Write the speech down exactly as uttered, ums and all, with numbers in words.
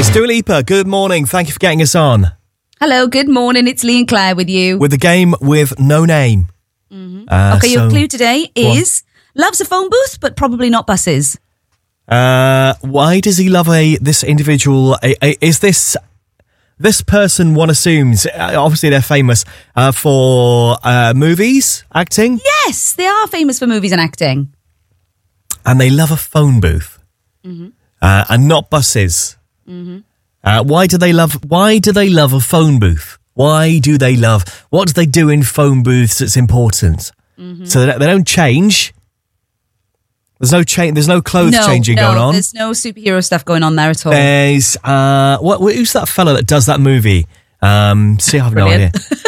Dua Lipa, good morning. Thank you for getting us on. Hello, good morning. It's Lee and Claire with you. With the game with no name. Mm-hmm. Uh, okay, so, your clue today is loves a phone booth, but probably not buses. Uh, why does he love a this individual? A, a, is this this person? One assumes, uh, obviously they're famous uh, for uh, movies, acting. Yes, they are famous for movies and acting. And they love a phone booth, mm-hmm. uh, and not buses. Mm-hmm. Uh, why do they love? Why do they love a phone booth? Why do they love? What do they do in phone booths that's important? Mm-hmm. So they don't change. There's no change. There's no clothes no, changing no, going on. There's no superhero stuff going on there at all. There's uh, what? Who's that fella that does that movie? Um, see, I have Brilliant. no idea.